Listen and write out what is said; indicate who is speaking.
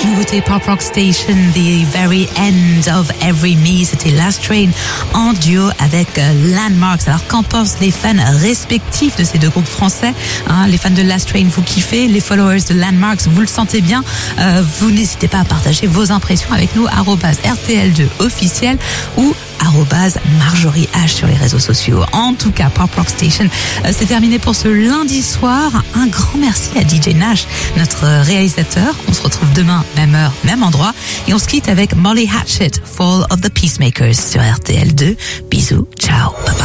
Speaker 1: nouveauté Pop Rock Station, The Very End of Every Me, c'était Last Train en duo avec Landmarks. Alors qu'en pensent les fans respectifs de ces deux groupes français, les fans de Last Train, vous kiffez, les followers de Landmarks, vous le sentez bien, vous n'hésitez pas à partager vos impressions avec nous, @RTL2 officiel ou @Marjorie H sur les réseaux sociaux. En tout cas, Pop Rock Station, c'est terminé pour ce lundi soir. Un grand merci à DJ Nash, notre réalisateur. On se retrouve demain, même heure, même endroit. Et on se quitte avec Molly Hatchet, Fall of the Peacemakers sur RTL2. Bisous, ciao, bye bye.